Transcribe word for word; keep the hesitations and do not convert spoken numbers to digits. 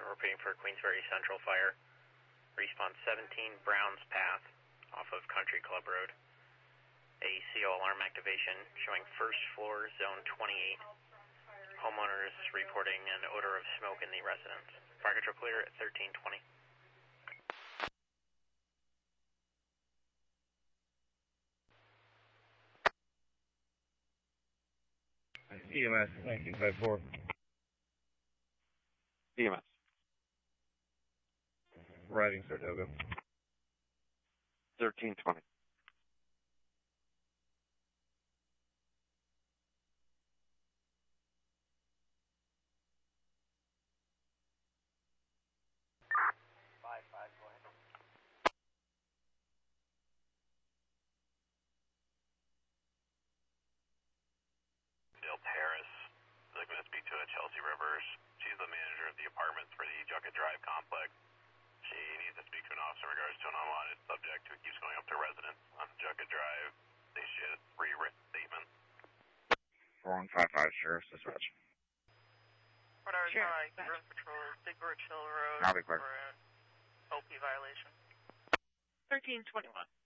reporting for Queensbury Central Fire. Response seventeen, Browns Path, off of Country Club Road. A C O alarm activation showing first floor, zone twenty-eight. Homeowners reporting an odor of smoke in the residence. Fire control clear at thirteen twenty. E M S nineteen fifty-four. E M S. Riding Saratoga. thirteen twenty. Five, five, go ahead. Dale Paris. I'm going to speak to Chelsea Rivers. She's the manager of the apartments for the Junkett Drive complex. She needs to speak to an officer in regards to an unwanted subject who keeps going up to residents on Junkett Drive. They should have three written statements. four one five five, Sheriff's Dispatch. Whatever, Sure. hi, Room Patrol, Big Birch Hill Road. I'll be quick. For an O P violation. thirteen twenty-one.